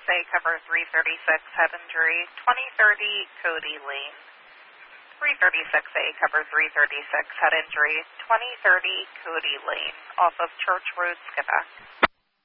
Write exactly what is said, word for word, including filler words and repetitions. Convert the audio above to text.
A, cover three thirty-six, head injury, twenty thirty Cody Lane. three thirty-six A, cover three thirty-six, head injury, twenty thirty Cody Lane, off of Church Road, Skippack.